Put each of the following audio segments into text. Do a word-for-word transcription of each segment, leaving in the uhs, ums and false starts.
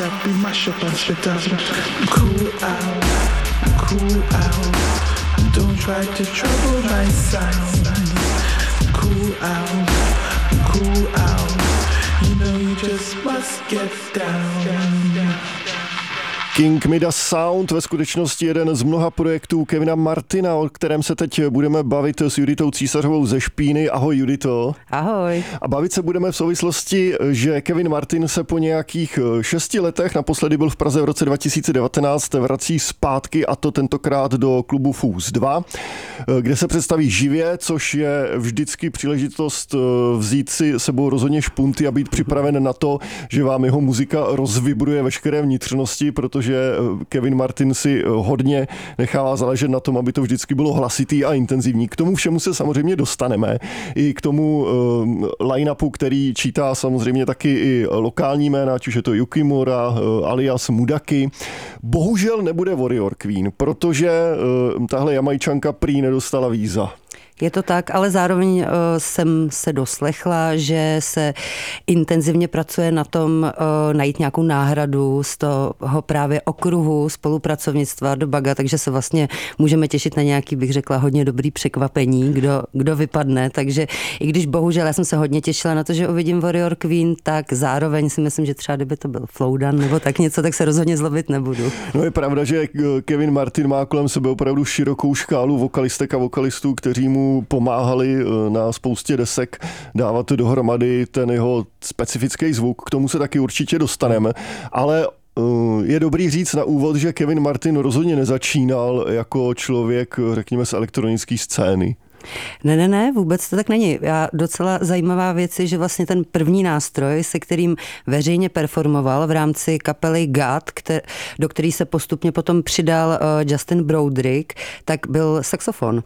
up, we mash up and spit up. Cool out, cool out. Don't try to trouble my sound. Cool out, cool out. You know you just must get down. King Midas Sound, ve skutečnosti jeden z mnoha projektů Kevina Martina, o kterém se teď budeme bavit s Juditou Císařovou ze Špíny. Ahoj, Judito. Ahoj. A bavit se budeme v souvislosti, že Kevin Martin se po nějakých šesti letech, naposledy byl v Praze v roce dva tisíce devatenáct, vrací zpátky, a to tentokrát do klubu Fuse dva, kde se představí živě, což je vždycky příležitost vzít si sebou rozhodně špunty a být připraven na to, že vám jeho muzika rozvibruje veškeré vnitřnosti, protože že Kevin Martin si hodně nechává záležet na tom, aby to vždycky bylo hlasitý a intenzivní. K tomu všemu se samozřejmě dostaneme. I k tomu uh, line-upu, který čítá samozřejmě taky i lokální jména, ať už je to Yukimura, uh, alias Mudaki. Bohužel nebude Warrior Queen, protože uh, tahle Jamajčanka prý nedostala víza. Je to tak, ale zároveň uh, jsem se doslechla, že se intenzivně pracuje na tom uh, najít nějakou náhradu z toho právě okruhu spolupracovnictva do Baga, takže se vlastně můžeme těšit na nějaký, bych řekla, hodně dobrý překvapení, kdo, kdo vypadne. Takže i když bohužel já jsem se hodně těšila na to, že uvidím Warrior Queen, tak zároveň si myslím, že třeba kdyby to byl Flowdan nebo tak něco, tak se rozhodně zlobit nebudu. No je pravda, že Kevin Martin má kolem sebe opravdu širokou škálu vokalistek a vokalistů, kteří mu pomáhali na spoustě desek dávat dohromady ten jeho specifický zvuk. K tomu se taky určitě dostaneme, ale je dobrý říct na úvod, že Kevin Martin rozhodně nezačínal jako člověk, řekněme, z elektronické scény. Ne, ne, ne, vůbec to tak není. Já docela zajímavá věc je, že vlastně ten první nástroj, se kterým veřejně performoval v rámci kapely God, kter- do který se postupně potom přidal uh, Justin Broderick, tak byl saxofon.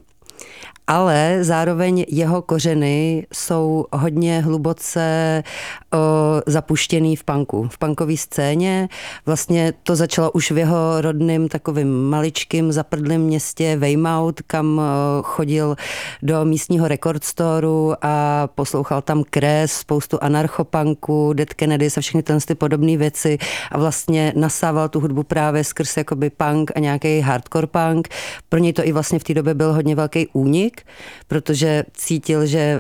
Ale zároveň jeho kořeny jsou hodně hluboce o, zapuštěný v punku, v punkové scéně. Vlastně to začalo už v jeho rodném takovým maličkým zaprdlém městě Weymouth, kam o, chodil do místního record storeu a poslouchal tam Kres, spoustu anarchopunku, Dead Kennedys a všechny ty podobné věci a vlastně nasával tu hudbu právě skrz jakoby punk a nějaký hardcore punk. Pro něj to i vlastně v té době byl hodně velký únik, protože cítil, že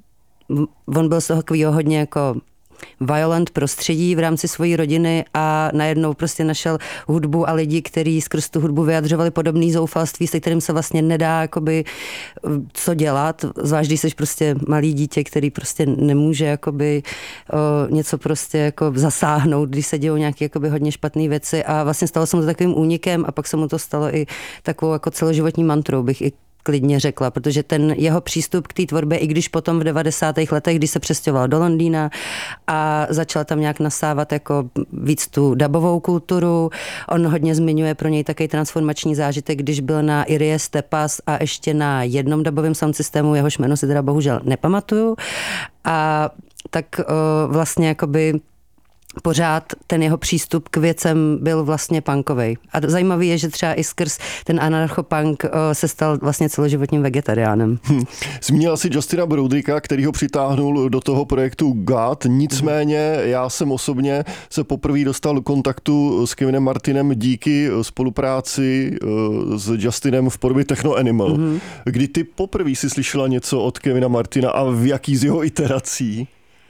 on byl z toho takového hodně jako violent prostředí v rámci svojí rodiny a najednou prostě našel hudbu a lidi, kteří skrz tu hudbu vyjadřovali podobný zoufalství, se kterým se vlastně nedá jakoby co dělat, zvlášť když jsi prostě malý dítě, který prostě nemůže jakoby o, něco prostě jako zasáhnout, když se dějou nějaké jakoby hodně špatné věci a vlastně stalo se mu to takovým únikem a pak se mu to stalo i takovou jako celoživotní mantrou, bych i klidně řekla, protože ten jeho přístup k té tvorbě, i když potom v devadesátých letech, když se přestěhoval do Londýna a začal tam nějak nasávat jako víc tu dabovou kulturu, on hodně zmiňuje pro něj takový transformační zážitek, když byl na Irie Stepas a ještě na jednom dabovém sound systému, jehož jméno si teda bohužel nepamatuju. A tak uh, vlastně jakoby pořád ten jeho přístup k věcem byl vlastně punkovej. A zajímavý je, že třeba i skrz ten anarchopunk se stal vlastně celoživotním vegetariánem. Hm. Zmínila si Justina Brodericka, který ho přitáhnul do toho projektu God. Nicméně já jsem osobně se poprvé dostal do kontaktu s Kevinem Martinem díky spolupráci s Justinem v podobě Techno Animal. Mm-hmm. Kdy ty poprvé si slyšela něco od Kevina Martina a v jaký z jeho iterací?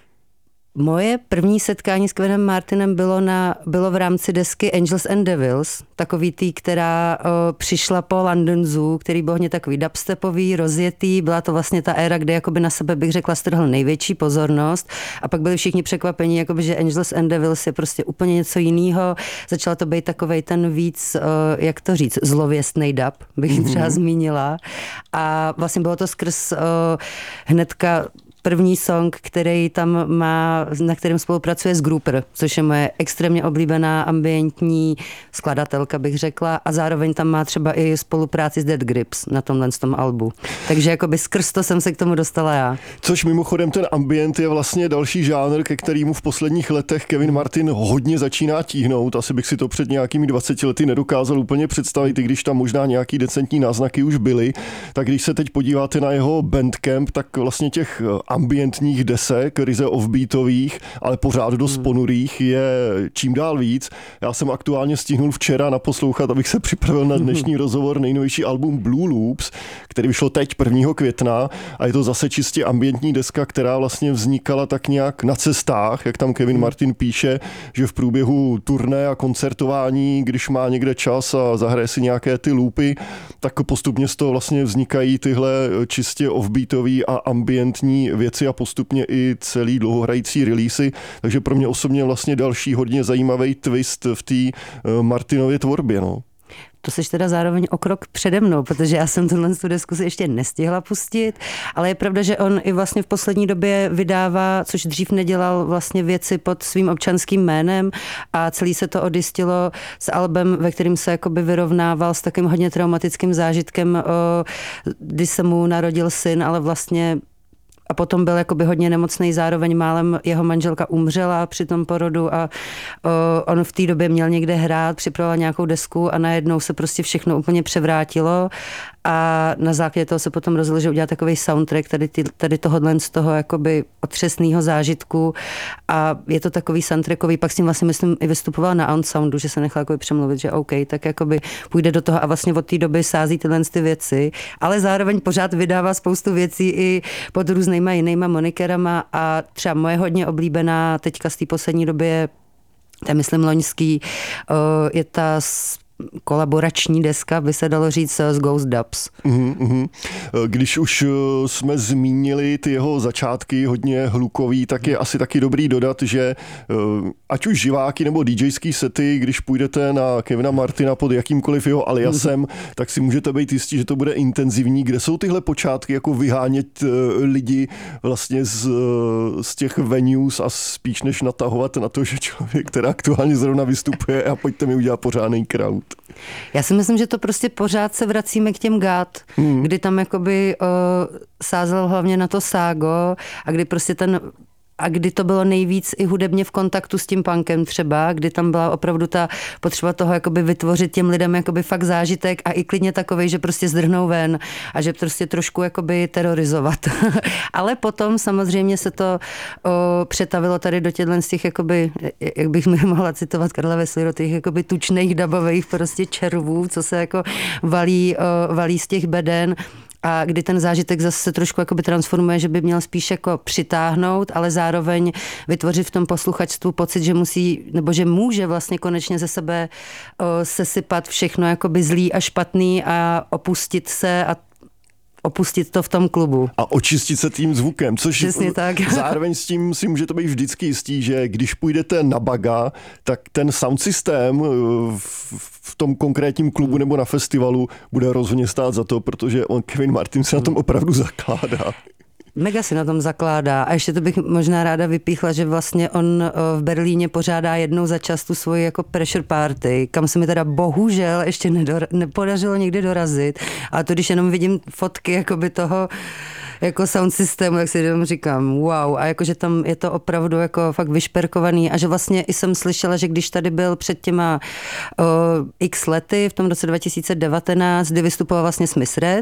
Moje první setkání s Kevinem Martinem bylo, na, bylo v rámci desky Angels and Devils, takový tý, která o, přišla po London Zoo, který byl hodně takový dubstepový, rozjetý, byla to vlastně ta éra, kde jakoby na sebe, bych řekla, strhl největší pozornost a pak byli všichni překvapení, jakoby, že Angels and Devils je prostě úplně něco jiného. Začala to být takovej ten víc, o, jak to říct, zlověstnej dub, bych mm-hmm. třeba zmínila. A vlastně bylo to skrz o, hnedka první song, který tam má, na kterém spolupracuje s Grouper, což je moje extrémně oblíbená ambientní skladatelka, bych řekla, a zároveň tam má třeba i spolupráci s Dead Grips na tomhle tom albu. Takže jakoby skrz to jsem se k tomu dostala já. Což mimochodem ten ambient je vlastně další žánr, ke kterému v posledních letech Kevin Martin hodně začíná tíhnout. Asi bych si to před nějakými dvaceti lety nedokázal úplně představit, i když tam možná nějaký decentní náznaky už byly. Tak když se teď podíváte na jeho Bandcamp, tak vlastně těch ambientních desek, ryze offbeatových, ale pořád dost Hmm. ponurých je čím dál víc. Já jsem aktuálně stihnul včera naposlouchat, abych se připravil na dnešní rozhovor, nejnovější album Blue Loops, který vyšlo teď prvního května a je to zase čistě ambientní deska, která vlastně vznikala tak nějak na cestách, jak tam Kevin Martin píše, že v průběhu turné a koncertování, když má někde čas a zahraje si nějaké ty loopy, tak postupně z toho vlastně vznikají tyhle čistě offbeatové a ambientní věci a postupně i celý dlouhohrající releasy, takže pro mě osobně vlastně další hodně zajímavý twist v té Martinově tvorbě. No. To seš teda zároveň o krok přede mnou, protože já jsem tuhle desku si ještě nestihla pustit, ale je pravda, že on i vlastně v poslední době vydává, což dřív nedělal, vlastně věci pod svým občanským jménem a celý se to odjistilo s albem, ve kterým se jakoby vyrovnával s takým hodně traumatickým zážitkem, když se mu narodil syn, ale vlastně a potom byl jakoby hodně nemocný, zároveň málem jeho manželka umřela při tom porodu a o, on v té době měl někde hrát, připravoval nějakou desku a najednou se prostě všechno úplně převrátilo a na základě toho se potom rozhodl, že udělá takový soundtrack tady, ty, tady tohodlen z toho jakoby otřesného zážitku a je to takový soundtrackový, pak s tím vlastně myslím i vystupoval na On Soundu, že se nechal jakoby přemluvit, že OK, tak jakoby půjde do toho a vlastně od té doby sází tyhle ty věci, ale zároveň pořád vydává spoustu věcí i pod různýma jinýma monikerama a třeba moje hodně oblíbená teďka z té poslední době, to je myslím loňský, je ta kolaborační deska, by se dalo říct, z Ghost Dubs. Uhum. Když už jsme zmínili ty jeho začátky hodně hlukový, tak je asi taky dobrý dodat, že ať už živáky nebo DJský sety, když půjdete na Kevina Martina pod jakýmkoliv jeho aliasem, uhum. tak si můžete být jistí, že to bude intenzivní. Kde jsou tyhle počátky, jako vyhánět lidi vlastně z, z těch venues a spíš než natahovat na to, že člověk, který aktuálně zrovna vystupuje a pojďte mi udělat pořádný crowd. Já si myslím, že to prostě pořád se vracíme k těm gát, hmm. kdy tam jakoby uh, sázel hlavně na to ságo a kdy prostě ten a kdy to bylo nejvíc i hudebně v kontaktu s tím punkem třeba, kdy tam byla opravdu ta potřeba toho jakoby vytvořit těm lidem jakoby fakt zážitek a i klidně takovej, že prostě zdrhnou ven a že prostě trošku jakoby terorizovat. Ale potom samozřejmě se to o, přetavilo tady do těchto z těch jakoby, jak bych mohla citovat Karla Vesly, do těch jakoby tučných dabových prostě červů, co se jako valí, o, valí z těch beden. A kdy ten zážitek zase se trošku jakoby transformuje, že by měl spíš jako přitáhnout, ale zároveň vytvořit v tom posluchačstvu pocit, že musí, nebo že může vlastně konečně ze sebe o, sesypat všechno jakoby zlý a špatný a opustit se a opustit to v tom klubu. A očistit se tím zvukem, což přesně tak. Zároveň s tím si můžete být vždycky jistý, že když půjdete na baga, tak ten sound systém v tom konkrétním klubu nebo na festivalu bude rozhodně stát za to, protože on, Kevin Martin, se na tom opravdu zakládá. Mega si na tom zakládá. A ještě to bych možná ráda vypíchla, že vlastně on v Berlíně pořádá jednou za čas tu svoji jako pressure party, kam se mi teda bohužel ještě nedora- nepodařilo nikdy dorazit. A to, když jenom vidím fotky jakoby toho jako sound systému, jak si jenom říkám, wow. A jakože tam je to opravdu jako fakt vyšperkovaný a že vlastně i jsem slyšela, že když tady byl před těma o, x lety, v tom roce dva tisíce devatenáct, kdy vystupoval vlastně Smith Red,